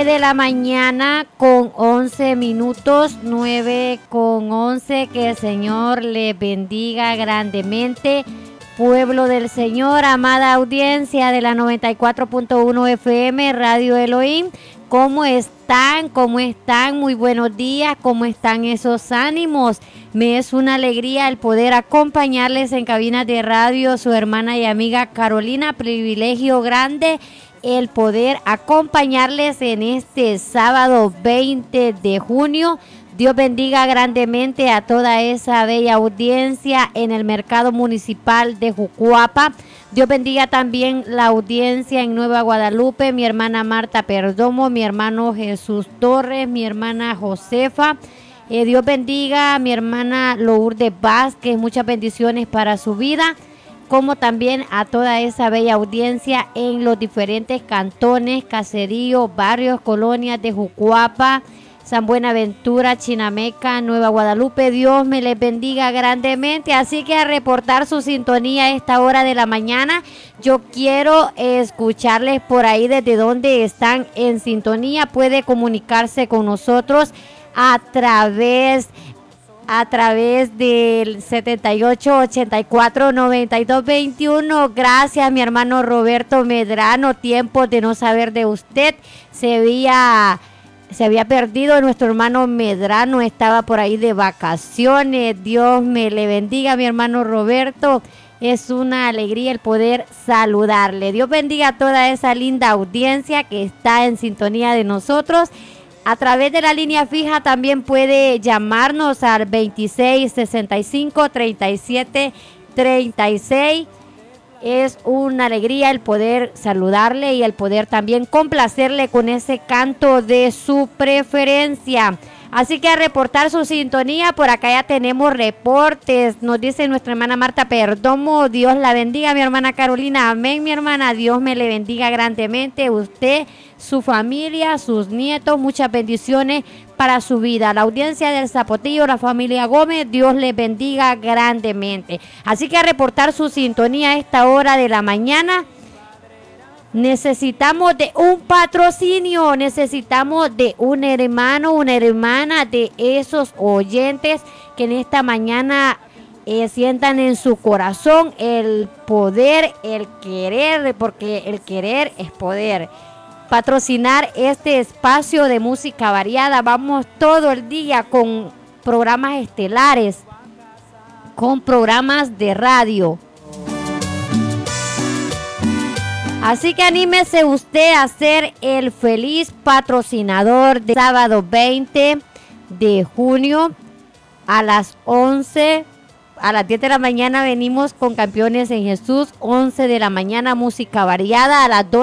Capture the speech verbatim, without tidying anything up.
de la mañana con once minutos, nueve con once. Que el Señor les bendiga grandemente. Pueblo del Señor, amada audiencia de la noventa y cuatro punto uno F M, Radio Elohim. ¿Cómo están? ¿Cómo están? Muy buenos días. ¿Cómo están esos ánimos? Me es una alegría el poder acompañarles en cabinas de radio, su hermana y amiga Carolina. Privilegio grande el poder acompañarles en este sábado veinte de junio. Dios bendiga grandemente a toda esa bella audiencia en el mercado municipal de Jucuapa. Dios bendiga también la audiencia en Nueva Guadalupe, mi hermana Marta Perdomo, mi hermano Jesús Torres, mi hermana Josefa. Eh, Dios bendiga a mi hermana Lourdes Vázquez, muchas bendiciones para su vida, como también a toda esa bella audiencia en los diferentes cantones, caseríos, barrios, colonias de Jucuapa, San Buenaventura, Chinameca, Nueva Guadalupe. Dios me les bendiga grandemente. Así que a reportar su sintonía a esta hora de la mañana. Yo quiero escucharles por ahí desde donde están en sintonía. Puede comunicarse con nosotros a través a través del setenta y ocho, ochenta y cuatro, noventa y dos, veintiuno. Gracias, mi hermano Roberto Medrano. Tiempo de no saber de usted. Se había... Se había perdido nuestro hermano Medrano, estaba por ahí de vacaciones. Dios me le bendiga, mi hermano Roberto. Es una alegría el poder saludarle. Dios bendiga a toda esa linda audiencia que está en sintonía de nosotros. A través de la línea fija también puede llamarnos al veintiséis, sesenta y cinco, treinta y siete, treinta y seis. Es una alegría el poder saludarle y el poder también complacerle con ese canto de su preferencia. Así que a reportar su sintonía, por acá ya tenemos reportes. Nos dice nuestra hermana Marta Perdomo, Dios la bendiga, mi hermana Carolina. Amén, mi hermana, Dios me le bendiga grandemente. Usted, su familia, sus nietos, muchas bendiciones para su vida. La audiencia del Zapotillo, la familia Gómez, Dios les bendiga grandemente. Así que a reportar su sintonía a esta hora de la mañana. Necesitamos de un patrocinio, necesitamos de un hermano, una hermana, de esos oyentes que en esta mañana eh, sientan en su corazón el poder, el querer, porque el querer es poder. Patrocinar este espacio de música variada. Vamos todo el día con programas estelares, con programas de radio. Así que anímese usted a ser el feliz patrocinador de sábado veinte de junio a las once. A las diez de la mañana venimos con Campeones en Jesús. once de la mañana música variada. A las doce